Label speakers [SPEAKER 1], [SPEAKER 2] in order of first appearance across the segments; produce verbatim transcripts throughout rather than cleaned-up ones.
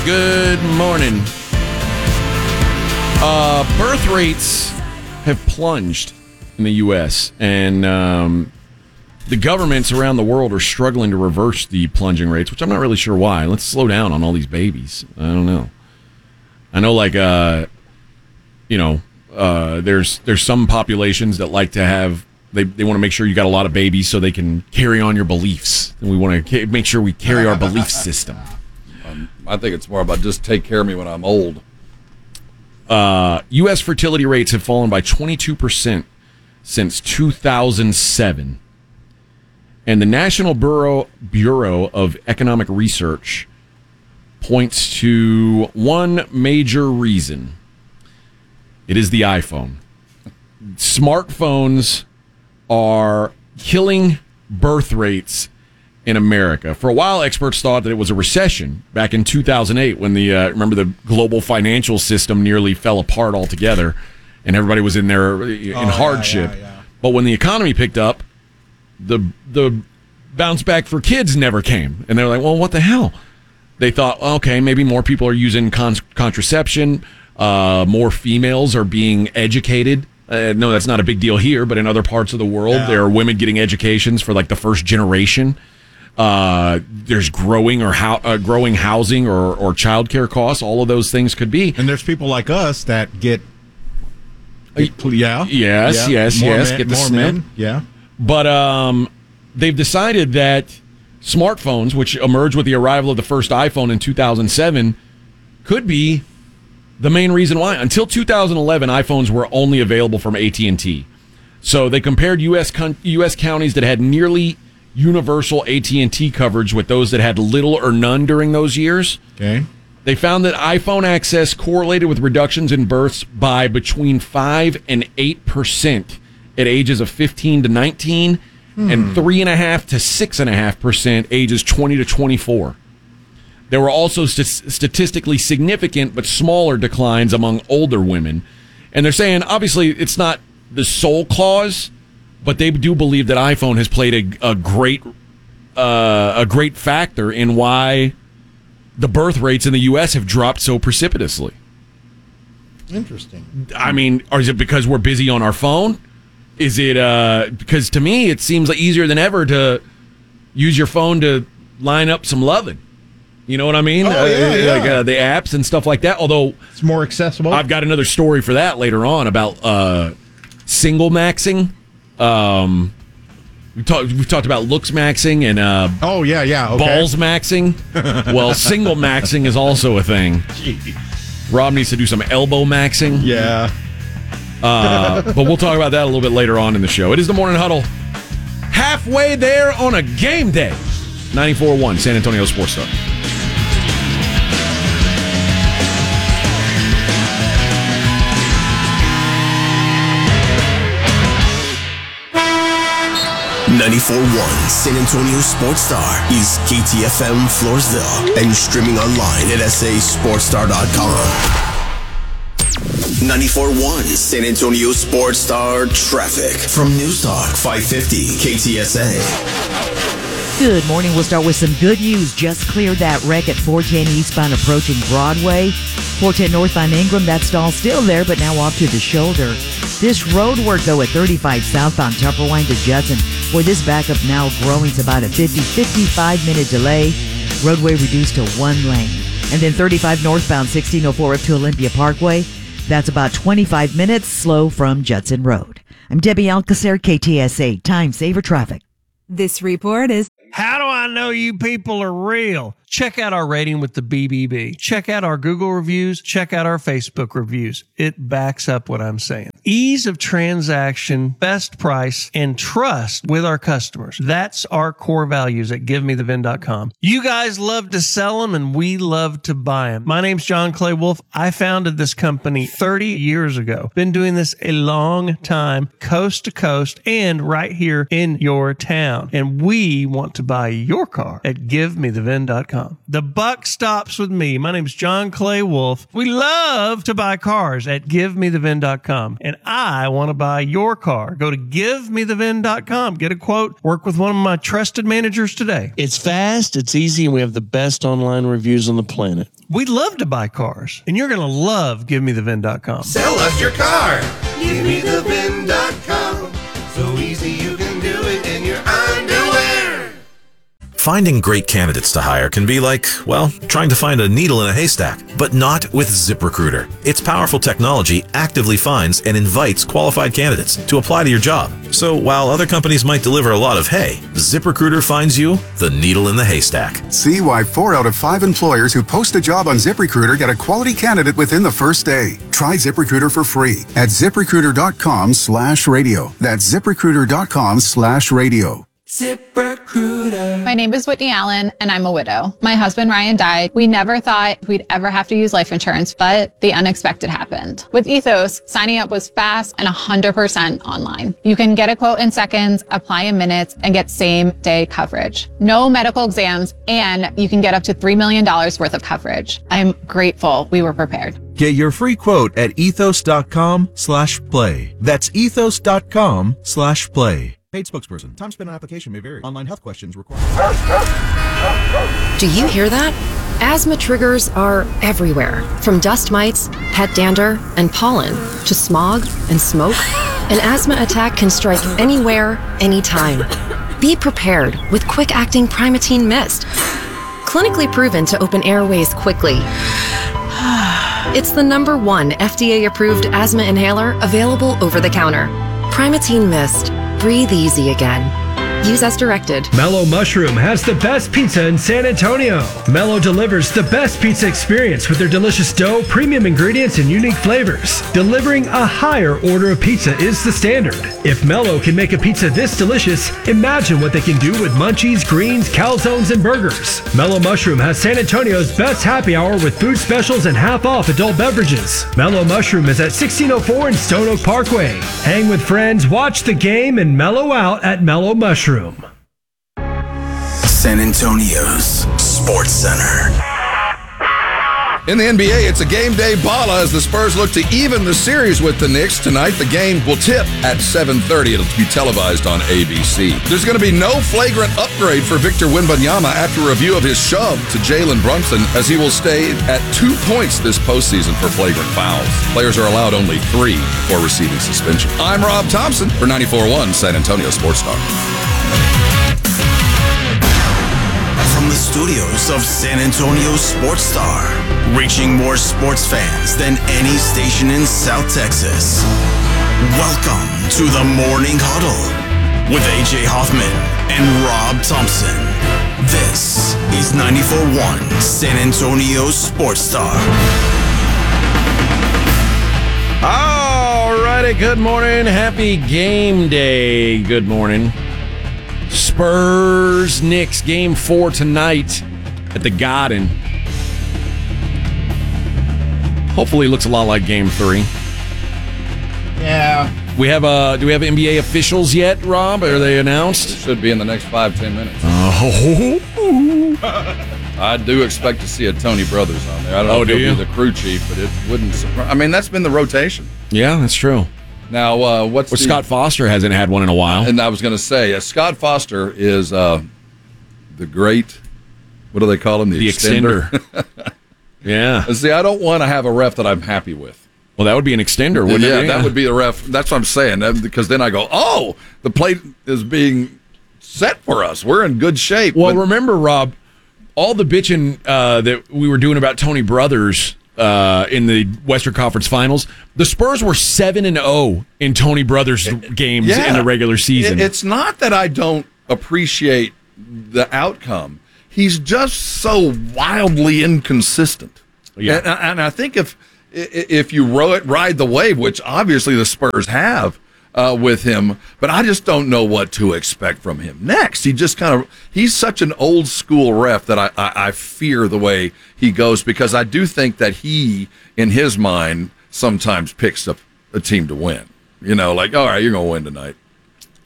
[SPEAKER 1] Good morning. Uh, birth rates have plunged in the U S, and um, the governments around the world are struggling to reverse the plunging rates, which I'm not really sure why. Let's slow down on all these babies. I don't know. I know, like, uh, you know, uh, there's there's some populations that like to have, they, they want to make sure you got a lot of babies so they can carry on your beliefs. And we want to make sure we carry our belief system.
[SPEAKER 2] Um, I think it's more about just take care of me when I'm old.
[SPEAKER 1] Uh, U S fertility rates have fallen by twenty-two percent since two thousand seven. And the National Bureau, Bureau of Economic Research points to one major reason. It is the iPhone. Smartphones are killing birth rates in America. For a while, experts thought that it was a recession back in two thousand eight when the, uh, remember, the global financial system nearly fell apart altogether and everybody was in there in oh, hardship. Yeah, yeah, yeah. But when the economy picked up, the the bounce back for kids never came. And they were like, well, what the hell? They thought, okay, maybe more people are using con- contraception. Uh, more females are being educated. Uh, no, that's not a big deal here, but in other parts of the world, yeah. there are women getting educations for like the first generation. Uh, there's growing or how uh, growing housing or or childcare costs. All of those things could be.
[SPEAKER 3] And there's people like us that get, get yeah,
[SPEAKER 1] yes,
[SPEAKER 3] yeah.
[SPEAKER 1] yes,
[SPEAKER 3] more
[SPEAKER 1] yes,
[SPEAKER 3] men,
[SPEAKER 1] get the
[SPEAKER 3] more
[SPEAKER 1] snip.
[SPEAKER 3] men, yeah.
[SPEAKER 1] But um, they've decided that smartphones, which emerged with the arrival of the first iPhone in two thousand seven, could be the main reason why. Until two thousand eleven, iPhones were only available from A T and T. So they compared U S con- U S counties that had nearly universal A T and T coverage with those that had little or none during those years.
[SPEAKER 3] Okay.
[SPEAKER 1] They found that iPhone access correlated with reductions in births by between five and eight percent at ages of fifteen to nineteen, hmm. and three point five to six point five percent ages twenty to twenty-four. There were also st- statistically significant but smaller declines among older women. And they're saying, obviously, it's not the sole cause, but they do believe that iPhone has played a, a great uh, a great factor in why the birth rates in the U S have dropped so precipitously.
[SPEAKER 3] Interesting.
[SPEAKER 1] I mean, or is it because we're busy on our phone? Is it uh, because to me it seems like easier than ever to use your phone to line up some loving. You know what I mean?
[SPEAKER 3] Oh, yeah,
[SPEAKER 1] uh,
[SPEAKER 3] yeah.
[SPEAKER 1] Like uh, the apps and stuff like that. Although
[SPEAKER 3] it's more accessible.
[SPEAKER 1] I've got another story for that later on about uh, single maxing. Um, we talked. We've talked about looks maxing and uh,
[SPEAKER 3] oh yeah, yeah, okay.
[SPEAKER 1] balls maxing. Well, single maxing is also a thing.
[SPEAKER 3] Jeez.
[SPEAKER 1] Rob needs to do some elbow maxing.
[SPEAKER 3] Yeah.
[SPEAKER 1] Uh, but we'll talk about that a little bit later on in the show. It is the Morning Huddle. Halfway there on a game day. ninety-four point one San Antonio Sports Star.
[SPEAKER 4] ninety-four point one San Antonio Sports Star is K T F M Floresville and streaming online at S A Sports Star dot com. ninety-four point one San Antonio Sports Star traffic from News Talk five fifty K T S A.
[SPEAKER 5] Good morning. We'll start with some good news. Just cleared that wreck at four ten eastbound approaching Broadway. four ten northbound Ingram, that stall still there, but now off to the shoulder. This road work, though, at thirty-five southbound Tupperwine to Judson, where this backup now growing to about a fifty, fifty-five minute delay. Roadway reduced to one lane. And then thirty-five northbound sixteen oh four up to Olympia Parkway. That's about twenty-five minutes slow from Judson Road. I'm Debbie Alcacer, K T S A, Time Saver Traffic.
[SPEAKER 6] This report is...
[SPEAKER 7] How do I know you people are real? Check out our rating with the B B B. Check out our Google reviews. Check out our Facebook reviews. It backs up what I'm saying. Ease of transaction, best price, and trust with our customers. That's our core values at give me the vin dot com. You guys love to sell them, and we love to buy them. My name's John Clay Wolf. I founded this company thirty years ago. Been doing this a long time, coast to coast, and right here in your town. And we want to buy your car at give me the vin dot com. com. The buck stops with me. My name's John Clay Wolf. We love to buy cars at give me the vin dot com, and I want to buy your car. Go to give me the vin dot com. Get a quote. Work with one of my trusted managers today.
[SPEAKER 8] It's fast, it's easy, and we have the best online reviews on the planet.
[SPEAKER 7] We love to buy cars, and you're going to love give me the vin dot com.
[SPEAKER 9] Sell us your car. give me the vin dot com. So easy you can do it in your underwear.
[SPEAKER 10] Finding great candidates to hire can be like, well, trying to find a needle in a haystack, but not with ZipRecruiter. Its powerful technology actively finds and invites qualified candidates to apply to your job. So while other companies might deliver a lot of hay, ZipRecruiter finds you the needle in the haystack.
[SPEAKER 11] See why four out of five employers who post a job on ZipRecruiter get a quality candidate within the first day. Try ZipRecruiter for free at ZipRecruiter.com slash radio. That's ZipRecruiter.com slash radio.
[SPEAKER 12] ZipRecruiter. My name is Whitney Allen, and I'm a widow. My husband, Ryan, died. We never thought we'd ever have to use life insurance, but the unexpected happened. With Ethos, signing up was fast and one hundred percent online. You can get a quote in seconds, apply in minutes, and get same-day coverage. No medical exams, and you can get up to three million dollars worth of coverage. I'm grateful we were prepared.
[SPEAKER 13] Get your free quote at ethos.com slash play. That's ethos.com slash play.
[SPEAKER 3] Paid spokesperson. Time spent on application may vary. Online health questions required.
[SPEAKER 14] Do you hear that? Asthma triggers are everywhere, from dust mites, pet dander, and pollen, to smog and smoke. An asthma attack can strike anywhere, anytime. Be prepared with quick-acting Primatene Mist. Clinically proven to open airways quickly. It's the number one F D A-approved asthma inhaler available over the counter. Primatene Mist. Breathe easy again. Use as directed.
[SPEAKER 15] Mellow Mushroom has the best pizza in San Antonio. Mellow delivers the best pizza experience with their delicious dough, premium ingredients, and unique flavors. Delivering a higher order of pizza is the standard. If Mellow can make a pizza this delicious, imagine what they can do with munchies, greens, calzones, and burgers. Mellow Mushroom has San Antonio's best happy hour with food specials and half-off adult beverages. Mellow Mushroom is at sixteen oh four in Stone Oak Parkway. Hang with friends, watch the game, and mellow out at Mellow Mushroom.
[SPEAKER 4] San Antonio's Sports Center.
[SPEAKER 2] In the N B A, it's a game day balla as the Spurs look to even the series with the Knicks. Tonight, the game will tip at seven thirty. It'll be televised on A B C. There's going to be no flagrant upgrade for Victor Wembanyama after review of his shove to Jalen Brunson, as he will stay at two points this postseason for flagrant fouls. Players are allowed only three for receiving suspension. I'm Rob Thompson for ninety-four point one San Antonio Sports Star.
[SPEAKER 4] From the studios of San Antonio Sports Star, reaching more sports fans than any station in South Texas. Welcome to the Morning Huddle with A J Hoffman and Rob Thompson. This is ninety-four point one San Antonio Sports Star.
[SPEAKER 1] All righty, good morning. Happy game day. Good morning. Spurs Knicks game four tonight at the Garden. Hopefully, it looks a lot like game three.
[SPEAKER 2] Yeah.
[SPEAKER 1] We have uh do we have N B A officials yet, Rob? Are they announced?
[SPEAKER 2] It should be in the next five ten minutes.
[SPEAKER 1] Oh.
[SPEAKER 2] I do expect to see a Tony Brothers on there. I don't know
[SPEAKER 1] Oh,
[SPEAKER 2] if
[SPEAKER 1] do
[SPEAKER 2] he'll
[SPEAKER 1] you?
[SPEAKER 2] be the crew chief, but it wouldn't surprise. I mean, that's been the rotation.
[SPEAKER 1] Yeah, that's true.
[SPEAKER 2] Now, uh, what's
[SPEAKER 1] Well,
[SPEAKER 2] the,
[SPEAKER 1] Scott Foster hasn't had one in a while.
[SPEAKER 2] And I was going to say, uh, Scott Foster is uh, the great. What do they call him? The,
[SPEAKER 1] The
[SPEAKER 2] extender.
[SPEAKER 1] extender. Yeah.
[SPEAKER 2] See, I don't want to have a ref that I'm happy with.
[SPEAKER 1] Well, that would be an extender, wouldn't
[SPEAKER 2] yeah,
[SPEAKER 1] it?
[SPEAKER 2] that would be the ref. That's what I'm saying. that- Because then I go, oh, the plate is being set for us. We're in good shape.
[SPEAKER 1] Well,
[SPEAKER 2] But-
[SPEAKER 1] remember, Rob, all the bitching uh, that we were doing about Tony Brothers uh, in the Western Conference Finals, the Spurs were seven and zero in Tony Brothers games
[SPEAKER 2] Yeah.
[SPEAKER 1] in the regular season.
[SPEAKER 2] It- It's not that I don't appreciate the outcome. He's just so wildly inconsistent.
[SPEAKER 1] Yeah.
[SPEAKER 2] And, and I think if if you ro- ride the wave, which obviously the Spurs have uh, with him, but I just don't know what to expect from him next. He just kind of he's such an old school ref that I, I, I fear the way he goes, because I do think that he, in his mind, sometimes picks up a team to win. You know, like, all right, you're going to win tonight.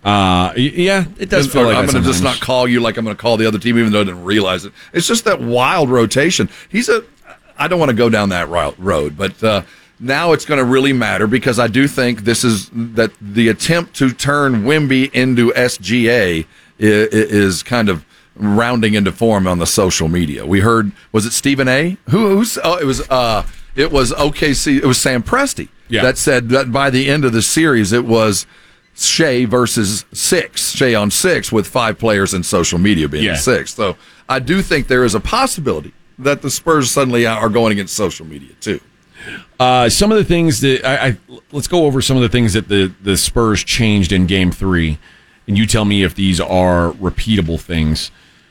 [SPEAKER 1] Uh, yeah, it does feel like
[SPEAKER 2] I'm
[SPEAKER 1] that
[SPEAKER 2] going to just
[SPEAKER 1] sometimes.
[SPEAKER 2] not call you like I'm going to call the other team, even though I didn't realize it. It's just that wild rotation. He's a. I don't want to go down that road, but uh, now it's going to really matter because I do think this is that the attempt to turn Wemby into S G A is, is kind of rounding into form on the social media. We heard, was it Stephen A? Who? Who's? Oh, it was. Uh, it was O K C. It was Sam Presti
[SPEAKER 1] Yeah.
[SPEAKER 2] that said that by the end of the series, it was Shea versus six, Shea on six, with five players in social media being
[SPEAKER 1] Yeah.
[SPEAKER 2] six. So I do think there is a possibility that the Spurs suddenly are going against social media too.
[SPEAKER 1] Uh, some of the things that I, I let's go over some of the things that the the Spurs changed in Game Three, and you tell me if these are repeatable things.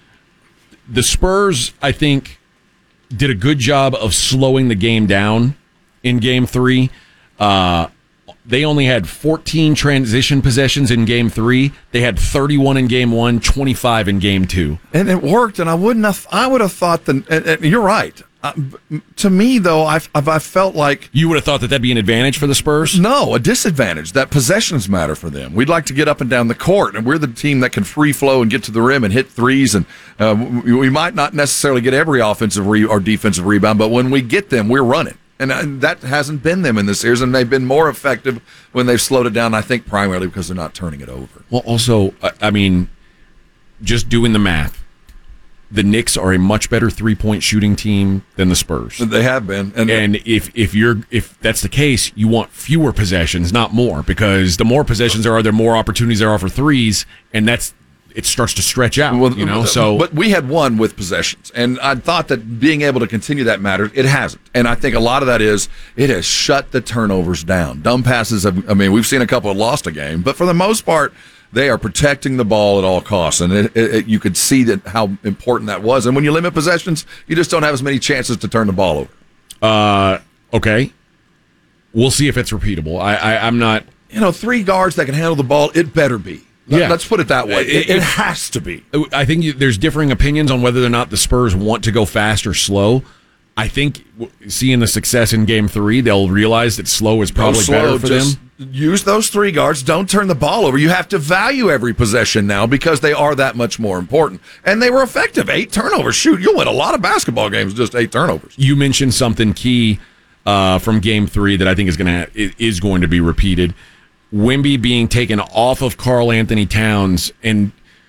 [SPEAKER 1] The Spurs, I think, did a good job of slowing the game down in Game Three. Uh, They only had fourteen transition possessions in Game Three. They had thirty-one in Game One, twenty-five in Game Two,
[SPEAKER 2] and it worked. And I wouldn't have. I would have thought that. And, and you're right. Uh, to me, though, I've, I've I felt like
[SPEAKER 1] you would have thought that that'd be an advantage for the Spurs.
[SPEAKER 2] No, a disadvantage. That possessions matter for them. We'd like to get up and down the court, and we're the team that can free flow and get to the rim and hit threes. And uh, we, we might not necessarily get every offensive re- or defensive rebound, but when we get them, we're running. And uh, that hasn't been them in this series, and they've been more effective when they've slowed it down, I think, primarily because they're not turning it over.
[SPEAKER 1] Well, also, I mean, just doing the math, the Knicks are a much better three-point shooting team than the Spurs.
[SPEAKER 2] They have been.
[SPEAKER 1] And, and if if you're if that's the case, you want fewer possessions, not more, because the more possessions there are, the more opportunities there are for threes, and that's it starts to stretch out, well, you know. So,
[SPEAKER 2] but we had one with possessions, and I thought that being able to continue that mattered. It hasn't, and I think a lot of that is it has shut the turnovers down. Dumb passes have. I mean, we've seen a couple of lost a game, but for the most part, they are protecting the ball at all costs, and it, it, it, you could see that how important that was. And when you limit possessions, you just don't have as many chances to turn the ball over.
[SPEAKER 1] Uh, okay, we'll see if it's repeatable. I, I I'm not.
[SPEAKER 2] You know, three guards that can handle the ball. It better be.
[SPEAKER 1] Yeah.
[SPEAKER 2] Let's put it that way. It, it has to be.
[SPEAKER 1] I think you, there's differing opinions on whether or not the Spurs want to go fast or slow. I think seeing the success in Game Three, they'll realize that slow is probably
[SPEAKER 2] slow,
[SPEAKER 1] better for
[SPEAKER 2] just
[SPEAKER 1] them.
[SPEAKER 2] Use those three guards. Don't turn the ball over. You have to value every possession now because they are that much more important. And they were effective. Eight turnovers. Shoot, you'll win a lot of basketball games with just eight turnovers.
[SPEAKER 1] You mentioned something key uh, from Game Three that I think is going to is going to be repeated. Wemby being taken off of Karl Anthony Towns, and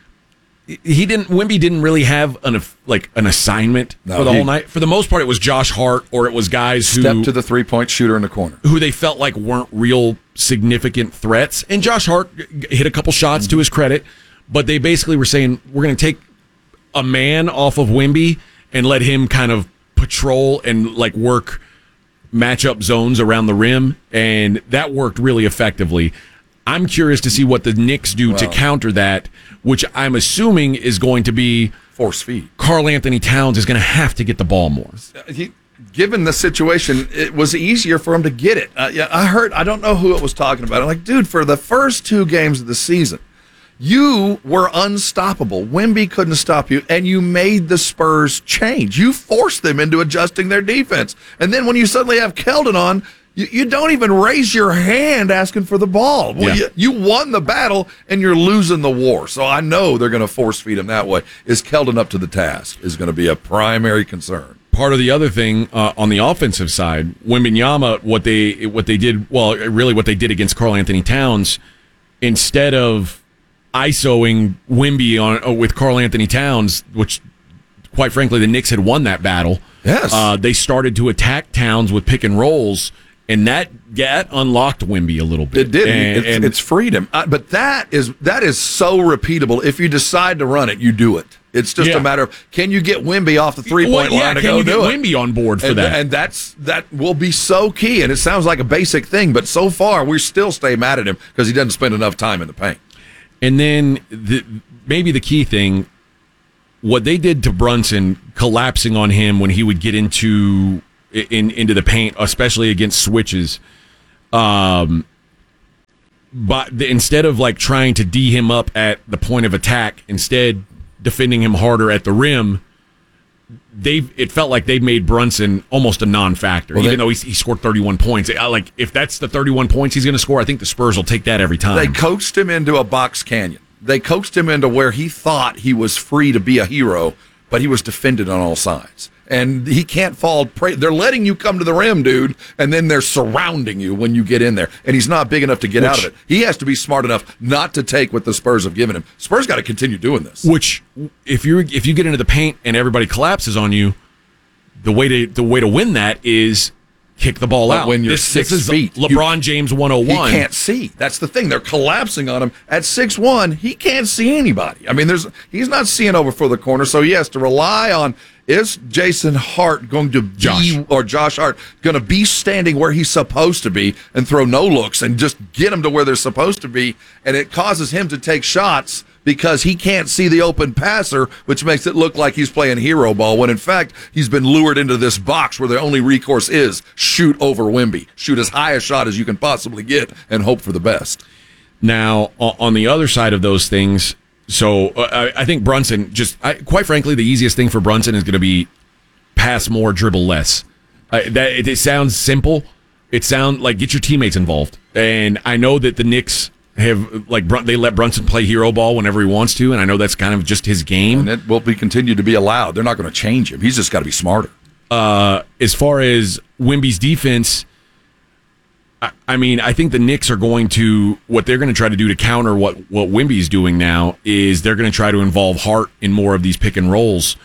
[SPEAKER 1] he didn't. Wemby didn't really have an like an assignment
[SPEAKER 2] No,
[SPEAKER 1] for the
[SPEAKER 2] he-
[SPEAKER 1] whole night. For the most part, it was Josh Hart or it was guys who
[SPEAKER 2] Step to the three-point shooter in the corner.
[SPEAKER 1] who they felt like weren't real significant threats. And Josh Hart g- hit a couple shots to his credit, but they basically were saying we're going to take a man off of Wemby and let him kind of patrol and like work matchup zones around the rim, and that worked really effectively. I'm curious to see what the Knicks do to
[SPEAKER 2] Wow.
[SPEAKER 1] counter that, which I'm assuming is going to be
[SPEAKER 2] force feed.
[SPEAKER 1] Karl Anthony Towns is going to have to get the ball more.
[SPEAKER 2] He, given the situation, it was easier for him to get it. Uh, yeah, I heard. I don't know who it was talking about. I'm like, dude, for the first two games of the season, you were unstoppable. Wemby couldn't stop you, and you made the Spurs change. You forced them into adjusting their defense. And then when you suddenly have Keldon on, you, you don't even raise your hand asking for the ball. Well,
[SPEAKER 1] Yeah.
[SPEAKER 2] you, you won the battle, and you're losing the war. So I know they're going to force feed him that way. Is Keldon up to the task is going to be a primary concern.
[SPEAKER 1] Part of the other thing uh, on the offensive side, Wembanyama, what they what they did, well, really what they did against Karl Anthony Towns, instead of ISOing Wemby on uh, with Karl Anthony Towns, which quite frankly the Knicks had won that battle.
[SPEAKER 2] Yes,
[SPEAKER 1] uh, they started to attack Towns with pick and rolls, and that that unlocked Wemby a little bit.
[SPEAKER 2] It did.
[SPEAKER 1] and,
[SPEAKER 2] it's,
[SPEAKER 1] and
[SPEAKER 2] it's freedom, uh, but that is that is so repeatable. If you decide to run it, you do it. It's just
[SPEAKER 1] Yeah.
[SPEAKER 2] a matter of can you get Wemby off the three point
[SPEAKER 1] Well, yeah,
[SPEAKER 2] line to
[SPEAKER 1] can
[SPEAKER 2] go
[SPEAKER 1] you
[SPEAKER 2] do
[SPEAKER 1] get
[SPEAKER 2] it.
[SPEAKER 1] Wemby on board for
[SPEAKER 2] and,
[SPEAKER 1] that?
[SPEAKER 2] and that's that will be so key. And it sounds like a basic thing, but so far we still stay mad at him because he doesn't spend enough time in the paint.
[SPEAKER 1] And then the, maybe the key thing, what they did to Brunson, collapsing on him when he would get into in into the paint, especially against switches. Um, but the, instead of like trying to D him up at the point of attack, instead defending him harder at the rim, they've it felt like they made Brunson almost a non-factor,
[SPEAKER 2] well,
[SPEAKER 1] even
[SPEAKER 2] they,
[SPEAKER 1] though he, he scored thirty-one points. I, like if that's the thirty-one points he's going to score, I think the Spurs will take that every time.
[SPEAKER 2] They coaxed him into a box canyon. They coaxed him into where he thought he was free to be a hero, but he was defended on all sides. And he can't fall prey. They're letting you come to the rim, dude, and then they're surrounding you when you get in there. And he's not big enough to get which, out of it. He has to be smart enough not to take what the Spurs have given him. Spurs got to continue doing this.
[SPEAKER 1] Which, if you if you get into the paint and everybody collapses on you, the way to the way to win that is kick the ball
[SPEAKER 2] but
[SPEAKER 1] out.
[SPEAKER 2] When you're
[SPEAKER 1] this,
[SPEAKER 2] six
[SPEAKER 1] this is
[SPEAKER 2] feet,
[SPEAKER 1] LeBron
[SPEAKER 2] you,
[SPEAKER 1] James one oh one.
[SPEAKER 2] He can't see. That's the thing. They're collapsing on him at six one. He can't see anybody. I mean, there's he's not seeing over for the corner, so he has to rely on. Is Jason Hart going to be,
[SPEAKER 1] Josh.
[SPEAKER 2] or Josh Hart, going to be standing where he's supposed to be and throw no looks and just get them to where they're supposed to be? And it causes him to take shots because he can't see the open passer, which makes it look like he's playing hero ball, when in fact he's been lured into this box where the only recourse is shoot over Wemby. Shoot as high a shot as you can possibly get and hope for the best.
[SPEAKER 1] Now, on the other side of those things, so uh, I think Brunson, just I, quite frankly, the easiest thing for Brunson is going to be pass more, dribble less. Uh, that it, it sounds simple. It sounds like get your teammates involved. And I know that the Knicks have like they let Brunson play hero ball whenever he wants to, and I know that's kind of just his game.
[SPEAKER 2] And it will be continued to be allowed. They're not going to change him. He's just got to be smarter.
[SPEAKER 1] Uh, as far as Wemby's defense, I, I mean, I think the Knicks are going to what they're going to try to do to counter what what Wemby's doing now is they're going to try to involve Hart in more of these pick and rolls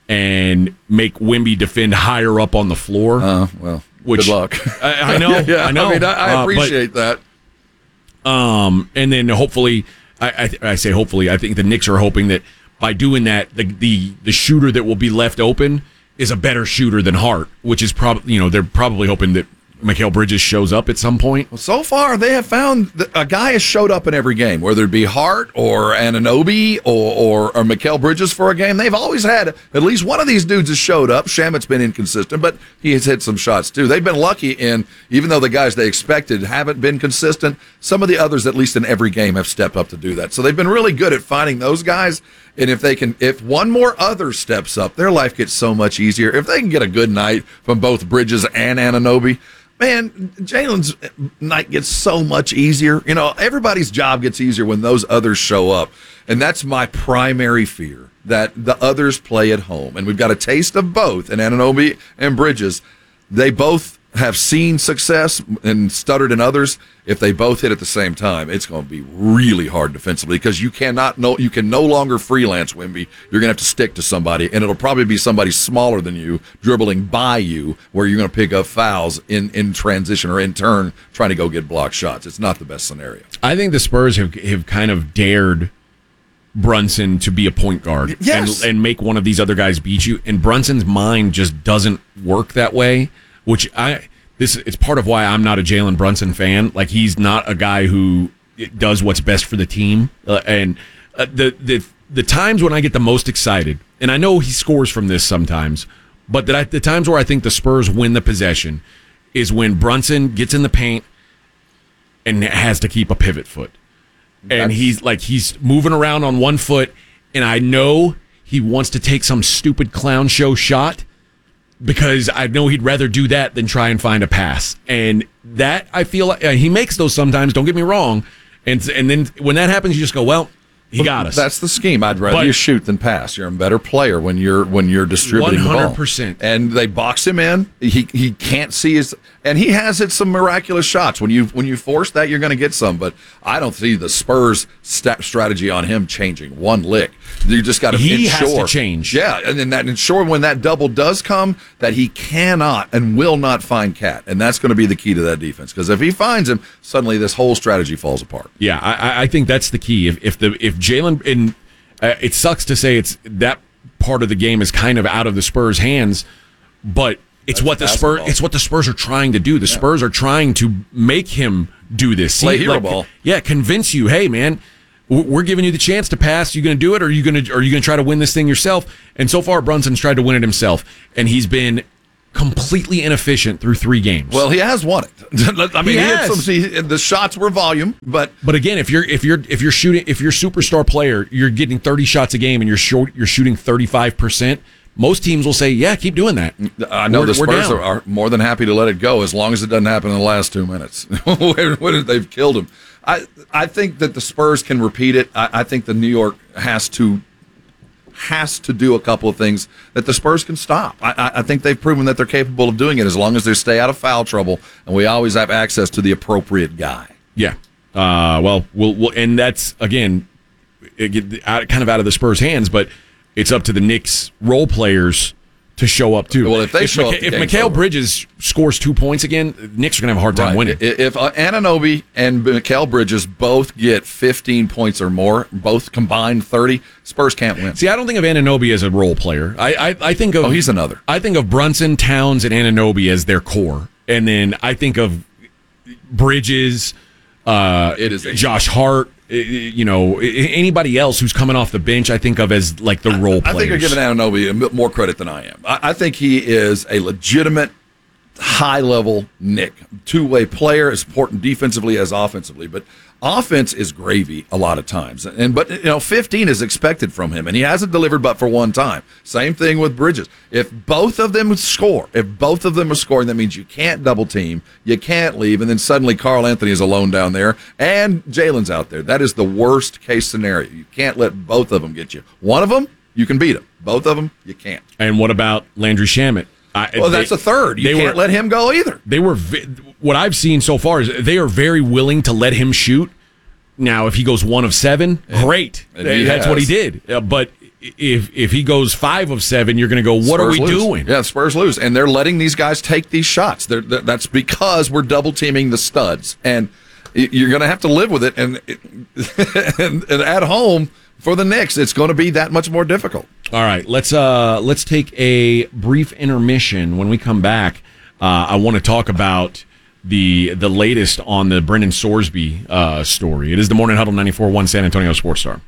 [SPEAKER 1] and make Wemby defend higher up on the floor.
[SPEAKER 2] Uh, well,
[SPEAKER 1] which,
[SPEAKER 2] good luck.
[SPEAKER 1] I, I know.
[SPEAKER 2] yeah, yeah.
[SPEAKER 1] I know.
[SPEAKER 2] I mean, I, I
[SPEAKER 1] uh,
[SPEAKER 2] appreciate
[SPEAKER 1] but,
[SPEAKER 2] that.
[SPEAKER 1] Um, and then hopefully, I, I, I say hopefully, I think the Knicks are hoping that by doing that, the the, the shooter that will be left open is a better shooter than Hart, which is probably, you know, they're probably hoping that Mikal Bridges shows up at some point.
[SPEAKER 2] Well, so far, they have found that a guy has showed up in every game, whether it be Hart or Anunoby or, or, or Mikal Bridges for a game. They've always had at least one of these dudes has showed up. Shamit's been inconsistent, but he has hit some shots too. They've been lucky in, even though the guys they expected haven't been consistent, some of the others, at least in every game, have stepped up to do that. So they've been really good at finding those guys. And if they can, if one more other steps up, their life gets so much easier. If they can get a good night from both Bridges and Anunoby, man, Jalen's night gets so much easier. You know, everybody's job gets easier when those others show up. And that's my primary fear, that the others play at home. And we've got a taste of both. And Anunoby and Bridges, they both have seen success and stuttered in others. If they both hit at the same time, it's going to be really hard defensively because you cannot know you can no longer freelance Wemby. You're going to have to stick to somebody, and it'll probably be somebody smaller than you dribbling by you, where you're going to pick up fouls in, in transition or in turn trying to go get blocked shots. It's not the best scenario.
[SPEAKER 1] I think the Spurs have have kind of dared Brunson to be a point guard
[SPEAKER 2] yes.
[SPEAKER 1] and, and make one of these other guys beat you. And Brunson's mind just doesn't work that way. Which I this it's part of why I'm not a Jalen Brunson fan. Like he's not a guy who does what's best for the team. Uh, and uh, the the the times when I get the most excited, and I know he scores from this sometimes, but that I, the times where I think the Spurs win the possession is when Brunson gets in the paint and has to keep a pivot foot, and That's... he's like he's moving around on one foot, and I know he wants to take some stupid clown show shot. Because I know he'd rather do that than try and find a pass. And that, I feel like, uh, he makes those sometimes, don't get me wrong. And and then when that happens, you just go, well, he got us.
[SPEAKER 2] That's the scheme. I'd rather
[SPEAKER 1] but,
[SPEAKER 2] you shoot than pass. You're a better player when you're when you're distributing
[SPEAKER 1] one hundred percent.
[SPEAKER 2] the ball. And they box him in. He he can't see his, and he has hit some miraculous shots. When you when you force that, you're going to get some. But I don't see the Spurs st- strategy on him changing one lick. You just got to
[SPEAKER 1] he
[SPEAKER 2] ensure.
[SPEAKER 1] has to change.
[SPEAKER 2] Yeah, and then that ensure when that double does come that he cannot and will not find Cat, and that's going to be the key to that defense. Because if he finds him, suddenly this whole strategy falls apart.
[SPEAKER 1] Yeah, I, I think that's the key. If if the if Jalen and uh, it sucks to say it's that part of the game is kind of out of the Spurs' hands, but it's that's what the
[SPEAKER 2] basketball.
[SPEAKER 1] Spurs it's what the Spurs are trying to do. The yeah. Spurs are trying to make him do this.
[SPEAKER 2] Play
[SPEAKER 1] See,
[SPEAKER 2] hero
[SPEAKER 1] like,
[SPEAKER 2] ball.
[SPEAKER 1] Yeah, convince you. Hey, man. We're giving you the chance to pass. You going to do it, or are you going to are you going to try to win this thing yourself? And so far, Brunson's tried to win it himself, and he's been completely inefficient through three games.
[SPEAKER 2] Well, he has won it. I mean,
[SPEAKER 1] he
[SPEAKER 2] he
[SPEAKER 1] has.
[SPEAKER 2] Had some, he, the shots were volume, but
[SPEAKER 1] but again, if you're if you're if you're shooting if you're a superstar player, you're getting thirty shots a game, and you're short, you're shooting thirty-five percent. most teams will say, yeah, keep doing that.
[SPEAKER 2] I know
[SPEAKER 1] We're-
[SPEAKER 2] the
[SPEAKER 1] we're
[SPEAKER 2] Spurs
[SPEAKER 1] down.
[SPEAKER 2] are, are more than happy to let it go as long as it doesn't happen in the last two minutes. when they've killed him. I I think that the Spurs can repeat it. I, I think the New York has to has to do a couple of things that the Spurs can stop. I, I, I think they've proven that they're capable of doing it as long as they stay out of foul trouble and we always have access to the appropriate guy.
[SPEAKER 1] Yeah. Uh, well, we'll, we'll, and that's, again, it get out, kind of out of the Spurs' hands, but it's up to the Knicks role players to show up, too.
[SPEAKER 2] Well, if they show
[SPEAKER 1] Mika-
[SPEAKER 2] up, the
[SPEAKER 1] if
[SPEAKER 2] game's
[SPEAKER 1] Mikal
[SPEAKER 2] over.
[SPEAKER 1] Bridges scores two points again, the Knicks are going to have a hard time
[SPEAKER 2] Right.
[SPEAKER 1] winning.
[SPEAKER 2] If if, uh, Anunoby and Mikal Bridges both get fifteen points or more, both combined thirty, Spurs can't win.
[SPEAKER 1] See, I don't think of Anunoby as a role player. I, I, I think of
[SPEAKER 2] Oh, he's another.
[SPEAKER 1] I think of Brunson, Towns, and Anunoby as their core, and then I think of Bridges, uh,
[SPEAKER 2] It is a-
[SPEAKER 1] Josh Hart. uh, You know, anybody else who's coming off the bench, I think of as like the role
[SPEAKER 2] I
[SPEAKER 1] players.
[SPEAKER 2] think you're giving Anunoby a bit more credit than I am. I, I think he is a legitimate, high-level Knick. Two-way player, as important defensively as offensively. But offense is gravy a lot of times. And But, you know, fifteen is expected from him, and he hasn't delivered but for one time. Same thing with Bridges. If both of them score, if both of them are scoring, that means you can't double-team, you can't leave, and then suddenly Karl Anthony is alone down there, and Jalen's out there. That is the worst-case scenario. You can't let both of them get you. One of them, you can beat them. Both of them, you can't.
[SPEAKER 1] And what about Landry Shamet? I,
[SPEAKER 2] Well, that's a third. You
[SPEAKER 1] they
[SPEAKER 2] can't
[SPEAKER 1] were-
[SPEAKER 2] let him go either.
[SPEAKER 1] They were vi- what I've seen so far is they are very willing to let him shoot. Now, if he goes one of seven, great.
[SPEAKER 2] And he
[SPEAKER 1] That's what he
[SPEAKER 2] has.
[SPEAKER 1] did. Uh, but if if he goes five of seven, you're going to go, what are
[SPEAKER 2] Spurs
[SPEAKER 1] we
[SPEAKER 2] lose.
[SPEAKER 1] doing?
[SPEAKER 2] Yeah, Spurs lose, and they're letting these guys take these shots. They're, that- that's because we're double teaming the studs, and y- you're going to have to live with it. And, and and at home for the Knicks, it's going to be that much more difficult.
[SPEAKER 1] All right, let's uh let's take a brief intermission. When we come back, uh, I want to talk about the the latest on the Brendan Sorsby uh, story. It is the Morning Huddle ninety-four point one San Antonio Sports Star.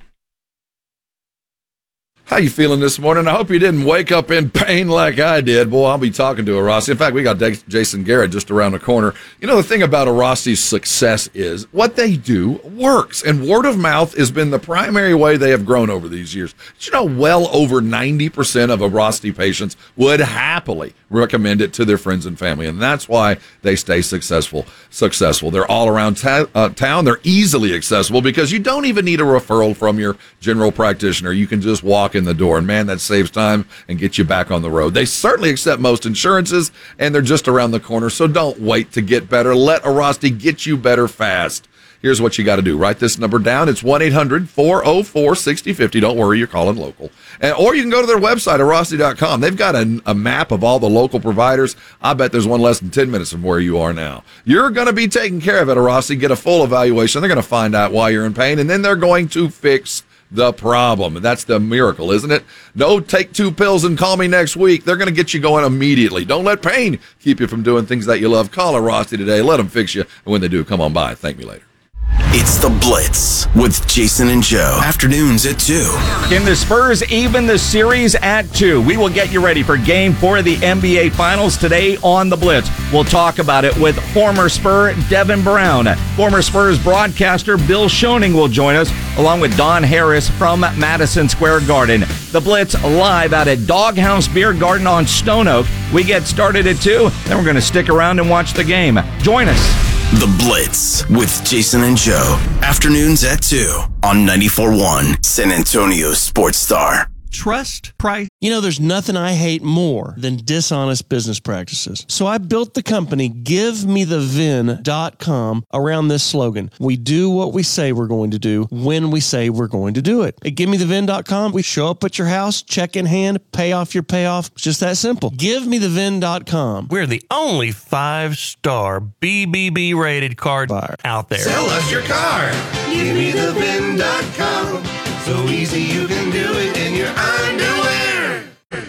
[SPEAKER 2] How you feeling this morning? I hope you didn't wake up in pain like I did. Boy, I'll be talking to Arossi. In fact, we got D- Jason Garrett just around the corner. You know, the thing about Arossi's success is what they do works, and word of mouth has been the primary way they have grown over these years. Did you know well over ninety percent of Arossi patients would happily recommend it to their friends and family, and that's why they stay successful. Successful. They're all around ta- uh, town. They're easily accessible because you don't even need a referral from your general practitioner. You can just walk in the door, and man, that saves time and gets you back on the road. They certainly accept most insurances, and they're just around the corner, so don't wait to get better. Let Arossi get you better fast. Here's what you got to do. Write this number down. It's one eight hundred four oh four six oh five oh. Don't worry, you're calling local. And, or you can go to their website, arossi dot com. They've got a, a map of all the local providers. I bet there's one less than ten minutes from where you are now. You're going to be taken care of at Arossi. Get a full evaluation. They're going to find out why you're in pain, and then they're going to fix the problem. That's the miracle, isn't it? No, take two pills and call me next week. They're going to get you going immediately. Don't let pain keep you from doing things that you love. Call Arossi today. Let them fix you. And when they do, come on by. Thank me later.
[SPEAKER 4] It's The Blitz with Jason and Joe. Afternoons at two.
[SPEAKER 16] Can the Spurs even the series at two? We will get you ready for game four of the N B A Finals today on The Blitz. We'll talk about it with former Spur Devin Brown. Former Spurs broadcaster Bill Schoening will join us, along with Don Harris from Madison Square Garden. The Blitz live out at Doghouse Beer Garden on Stone Oak. We get started at two, then we're going to stick around and watch the game. Join us.
[SPEAKER 4] The Blitz with Jason and Joe. Afternoons at two on ninety-four point one San Antonio Sports Star.
[SPEAKER 7] Trust, price.
[SPEAKER 8] You know, there's nothing I hate more than dishonest business practices. So I built the company give me the vin dot com around this slogan. We do what we say we're going to do when we say we're going to do it. At give me the vin dot com, we show up at your house, check in hand, pay off your payoff. It's just that simple. give me the vin dot com.
[SPEAKER 7] We're the only five-star B B B rated car buyer out there.
[SPEAKER 9] Sell us your car. Give me the vin dot com. So easy you can do it in your underwear.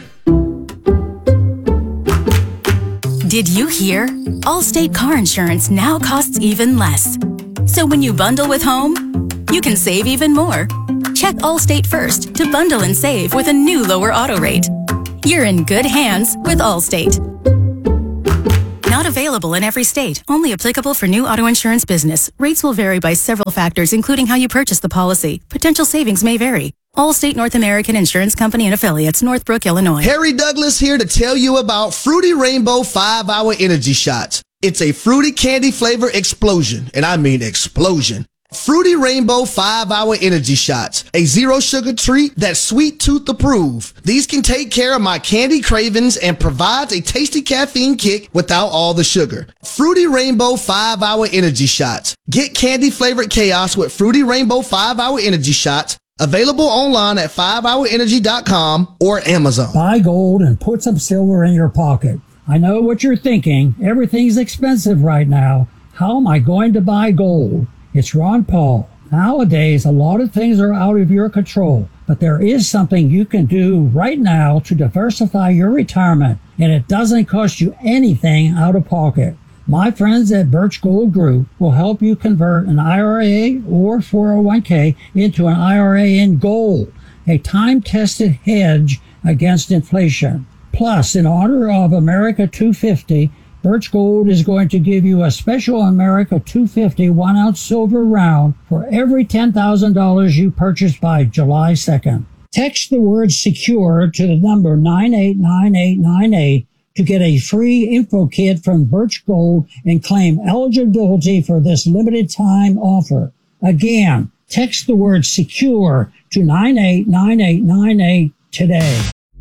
[SPEAKER 17] Did you hear? Allstate car insurance now costs even less. So when you bundle with home, you can save even more. Check Allstate first to bundle and save with a new lower auto rate. You're in good hands with Allstate. Not available in every state. Only applicable for new auto insurance business. Rates will vary by several factors, including how you purchase the policy. Potential savings may vary. Allstate North American Insurance Company and Affiliates, Northbrook, Illinois.
[SPEAKER 18] Harry Douglas here to tell you about Fruity Rainbow five hour Energy Shots. It's a fruity candy flavor explosion, and I mean explosion. Fruity Rainbow five hour Energy Shots, a zero sugar treat that's sweet tooth approved. These can take care of my candy cravings and provides a tasty caffeine kick without all the sugar. Fruity Rainbow five hour Energy Shots. Get candy flavored chaos with Fruity Rainbow five hour Energy Shots. Available online at five hour energy dot com or Amazon.
[SPEAKER 19] Buy gold and put some silver in your pocket. I know what you're thinking. Everything's expensive right now. How am I going to buy gold? It's Ron Paul. Nowadays, a lot of things are out of your control, but there is something you can do right now to diversify your retirement, and it doesn't cost you anything out of pocket. My friends at Birch Gold Group will help you convert an I R A or four oh one k into an I R A in gold, a time-tested hedge against inflation. Plus, in honor of America two fifty, Birch Gold is going to give you a special America two fifty one-ounce silver round for every ten thousand dollars you purchase by July second. Text the word SECURE to the number nine eight nine eight nine eight to get a free info kit from Birch Gold and claim eligibility for this limited time offer. Again, text the word SECURE to nine eight nine eight nine eight today.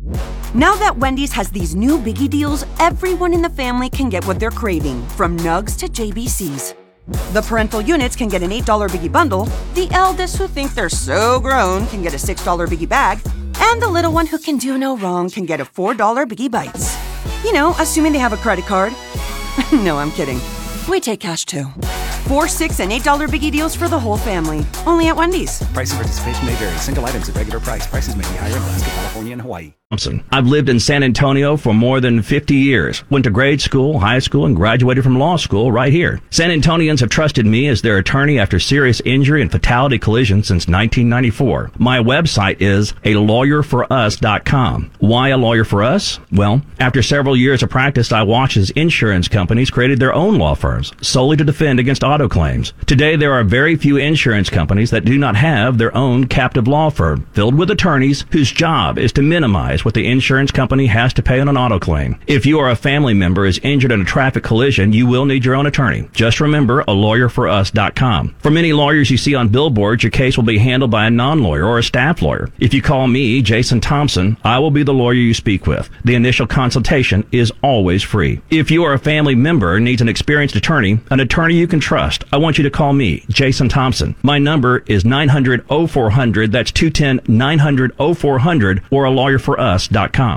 [SPEAKER 20] Now that Wendy's has these new biggie deals, everyone in the family can get what they're craving, from nugs to J B Cs. The parental units can get an eight dollar biggie bundle, the eldest who think they're so grown can get a six dollar biggie bag, and the little one who can do no wrong can get a four dollar biggie bites. You know, assuming they have a credit card. No, I'm kidding. We take cash too. Four, six, and eight dollar biggie deals for the whole family. Only at Wendy's.
[SPEAKER 21] Price and participation may vary. Single items at regular price. Prices may be higher in Alaska, California, and Hawaii.
[SPEAKER 22] I've lived in San Antonio for more than fifty years. Went to grade school, high school, and graduated from law school right here. San Antonians have trusted me as their attorney after serious injury and fatality collisions since nineteen ninety-four. My website is a lawyer for us dot com. Why a lawyer for us? Well, after several years of practice, I watched as insurance companies created their own law firms solely to defend against auto claims. Today, there are very few insurance companies that do not have their own captive law firm filled with attorneys whose job is to minimize what the insurance company has to pay on an auto claim. If you or a family member is injured in a traffic collision, you will need your own attorney. Just remember a lawyer for us dot com. For many lawyers you see on billboards, your case will be handled by a non-lawyer or a staff lawyer. If you call me, Jason Thompson, I will be the lawyer you speak with. The initial consultation is always free. If you or a family member needs an experienced attorney, an attorney you can trust, I want you to call me, Jason Thompson. My number is nine hundred oh four hundred. That's two one zero, nine hundred, oh four hundred, or a lawyer for us dot com.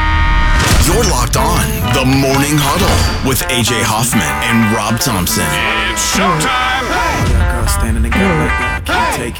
[SPEAKER 4] You're locked on The Morning Huddle with A J Hoffman and Rob Thompson.
[SPEAKER 9] It's showtime!
[SPEAKER 23] Hey! Girl standing together like that. Can't take it.